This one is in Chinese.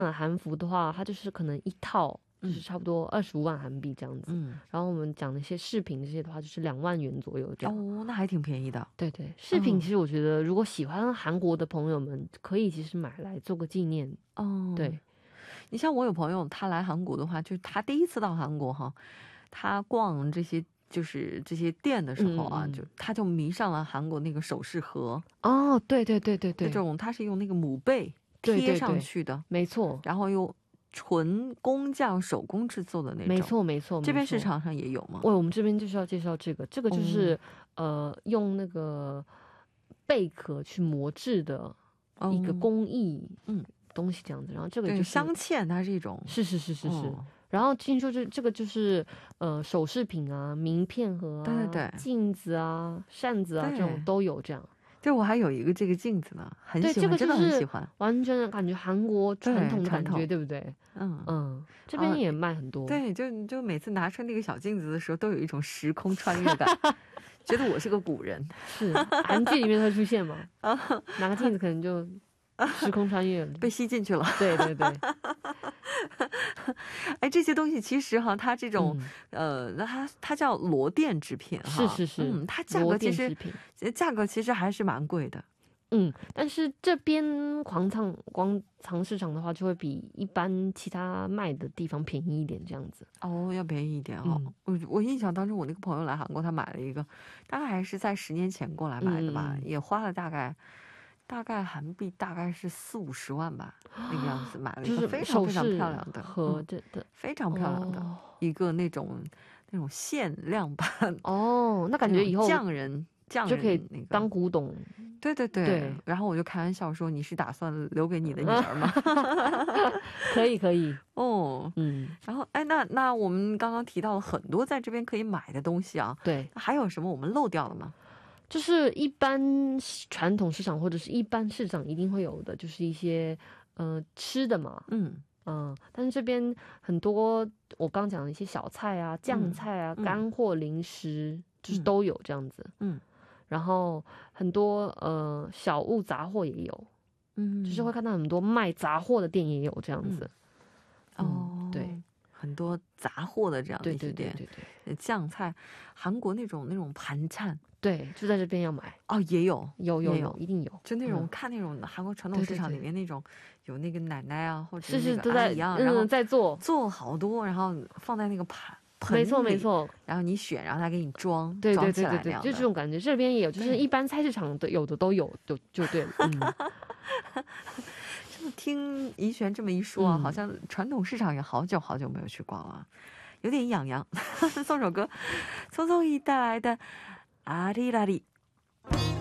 韩服的话，它就是可能一套就是差不多25万韩币这样子。然后我们讲那些饰品这些的话，就是2万元左右这样。 哦，那还挺便宜的。 对对，饰品其实我觉得，如果喜欢韩国的朋友们，可以其实买来做个纪念。对， 你像我有朋友，他来韩国的话，就是他第一次到韩国哈，他逛这些就是这些店的时候啊，他就迷上了韩国那个首饰盒。 哦，对对对对对， 这种它是用那个母贝贴上去的， 没错， 然后用纯工匠手工制作的那种。没错没错，这边市场上也有吗？ 我们这边就是要介绍这个就是用那个贝壳去磨制的一个工艺东西这样子。然后这个就是镶嵌，它是一种是。 然后听说这个就是首饰品啊、名片盒啊、镜子啊、扇子啊这种都有这样。 对，我还有一个这个镜子呢，很喜欢，真的很喜欢， 完全的感觉韩国传统的感觉，对不对？这边也卖很多。 对，就每次拿出那个小镜子的时候，都有一种时空穿越感，觉得我是个古人。 是韩剧里面会出现吗？拿个镜子可能就时空穿越了， 被吸进去了。 对对对。 哎，这些东西其实哈，它这种它叫螺钿制品哈， 是， 它价格其实还是蛮贵的。 但是这边广场市场的话，就会比一般其他卖的地方便宜一点，这样子。 哦，要便宜一点哈。我印象当中，我那个朋友来韩国，他买了一个，大概还是在10年前过来买的吧，也花了大概韩币大概是40-50万吧，那个样子买了一个非常非常漂亮的和非常漂亮的一个那种限量版。 那感觉以后匠人就可以当古董。 对，然后我就开玩笑说，你是打算留给你的女儿吗？ 可以然后那我们刚刚提到了很多在这边可以买的东西啊， 对， 还有什么我们漏掉了吗？ 就是一般传统市场或者是一般市场一定会有的，就是一些吃的嘛。但是这边很多我刚讲的一些小菜啊、酱菜啊、干货零食，就是都有这样子。然后很多小物杂货也有，就是会看到很多卖杂货的店也有这样子。对， 很多杂货的这样的一些店。 对， 酱菜，韩国那种盘菜， 对，就在这边要买。 也有， 一定有。 就那种看那种韩国传统市场里面那种有那个奶奶啊，或者是那个阿姨啊，然后在做好多，然后放在那个盆没错， 然后你选，然后他给你装， 对， 就这种感觉。这边也有，就是一般菜市场的有的都有，就对了。 听怡璇这么一说啊，好像传统市场也好久没有去逛了，有点痒痒。送首歌，匆匆一带来的阿里拉里。